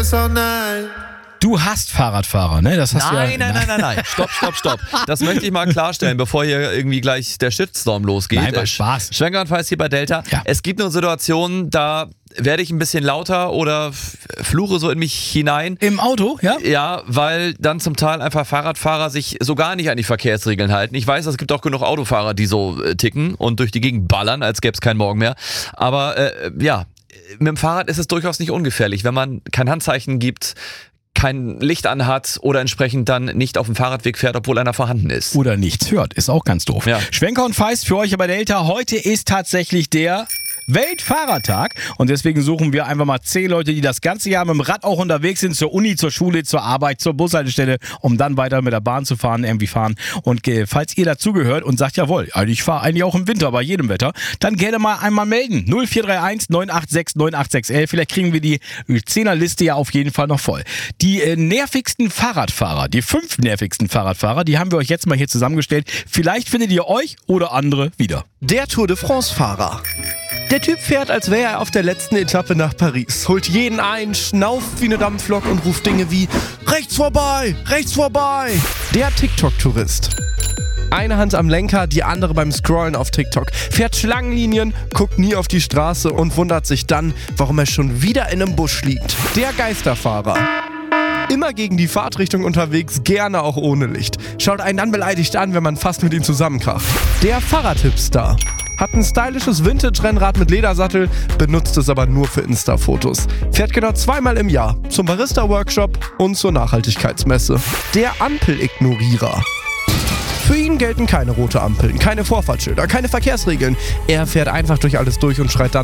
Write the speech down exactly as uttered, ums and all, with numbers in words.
dance all night. Du hast Fahrradfahrer, ne? Das hast Nein, du ja, nein, nein, nein, nein. Stopp, stopp, stopp. Das möchte ich mal klarstellen, bevor hier irgendwie gleich der Shitstorm losgeht. Nein, war Spaß. Schwenker und Weiß hier bei Delta. Ja. Es gibt nur Situationen, da werde ich ein bisschen lauter oder f- fluche so in mich hinein. Im Auto, ja? Ja, weil dann zum Teil einfach Fahrradfahrer sich so gar nicht an die Verkehrsregeln halten. Ich weiß, es gibt auch genug Autofahrer, die so äh, ticken und durch die Gegend ballern, als gäbe es keinen Morgen mehr. Aber äh, ja, mit dem Fahrrad ist es durchaus nicht ungefährlich, wenn man kein Handzeichen gibt, kein Licht anhat oder entsprechend dann nicht auf dem Fahrradweg fährt, obwohl einer vorhanden ist. Oder nichts hört, ist auch ganz doof. Ja. Schwenker und Feist für euch bei Delta. Heute ist tatsächlich der Weltfahrradtag und deswegen suchen wir einfach mal zehn Leute, die das ganze Jahr mit dem Rad auch unterwegs sind, zur Uni, zur Schule, zur Arbeit, zur Bushaltestelle, um dann weiter mit der Bahn zu fahren, irgendwie fahren. Und äh, falls ihr dazugehört und sagt, jawohl, also ich fahre eigentlich auch im Winter bei jedem Wetter, dann gerne mal einmal melden. null vier drei eins neun acht sechs neun acht sechs eins. Vielleicht kriegen wir die Zehnerliste ja auf jeden Fall noch voll. Die äh, nervigsten Fahrradfahrer, die fünf nervigsten Fahrradfahrer, die haben wir euch jetzt mal hier zusammengestellt. Vielleicht findet ihr euch oder andere wieder. Der Tour de France-Fahrer. Der Typ fährt, als wäre er auf der letzten Etappe nach Paris, holt jeden ein, schnauft wie eine Dampflok und ruft Dinge wie rechts vorbei, rechts vorbei. Der TikTok-Tourist. Eine Hand am Lenker, die andere beim Scrollen auf TikTok. Fährt Schlangenlinien, guckt nie auf die Straße und wundert sich dann, warum er schon wieder in einem Busch liegt. Der Geisterfahrer. Immer gegen die Fahrtrichtung unterwegs, gerne auch ohne Licht. Schaut einen dann beleidigt an, wenn man fast mit ihm zusammenkracht. Der Fahrradhipster. Hat ein stylisches Vintage-Rennrad mit Ledersattel, benutzt es aber nur für Insta-Fotos. Fährt genau zweimal im Jahr zum Barista-Workshop und zur Nachhaltigkeitsmesse. Der Ampel-Ignorierer. Für ihn gelten keine rote Ampeln, keine Vorfahrtsschilder, keine Verkehrsregeln. Er fährt einfach durch alles durch und schreit dann: